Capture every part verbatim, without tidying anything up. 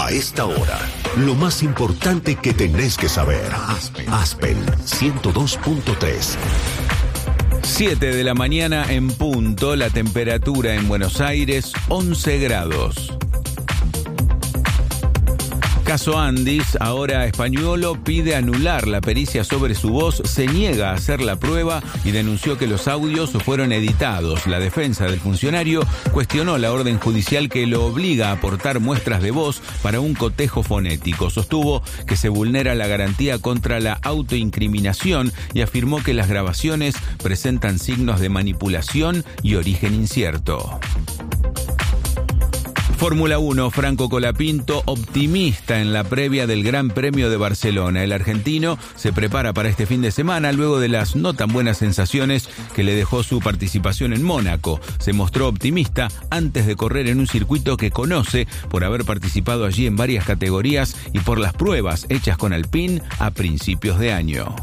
A esta hora, lo más importante que tenés que saber. Aspen, Aspen ciento dos punto tres. siete de la mañana en punto, la temperatura en Buenos Aires, once grados. Caso Andis, ahora Españuolo pide anular la pericia sobre su voz, se niega a hacer la prueba y denunció que los audios fueron editados. La defensa del funcionario cuestionó la orden judicial que lo obliga a aportar muestras de voz para un cotejo fonético. Sostuvo que se vulnera la garantía contra la autoincriminación y afirmó que las grabaciones presentan signos de manipulación y origen incierto. Fórmula uno, Franco Colapinto, optimista en la previa del Gran Premio de Barcelona. El argentino se prepara para este fin de semana luego de las no tan buenas sensaciones que le dejó su participación en Mónaco. Se mostró optimista antes de correr en un circuito que conoce por haber participado allí en varias categorías y por las pruebas hechas con Alpine a principios de año.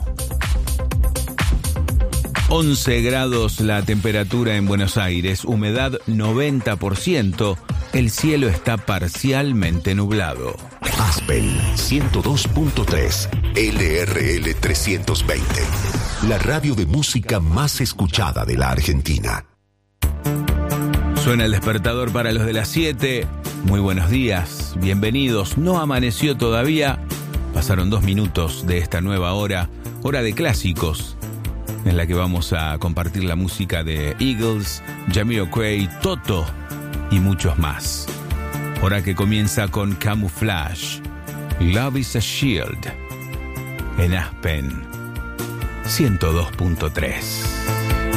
once grados la temperatura en Buenos Aires, humedad noventa por ciento. El cielo está parcialmente nublado. Aspen ciento dos punto tres, L R L trescientos veinte. La radio de música más escuchada de la Argentina. Suena el despertador para los de las siete. Muy buenos días, bienvenidos. No amaneció todavía. Pasaron dos minutos de esta nueva hora, hora de clásicos, en la que vamos a compartir la música de Eagles, Jamiroquai, Toto y muchos más. Hora que comienza con Camouflage, Love is a Shield, en Aspen ciento dos punto tres.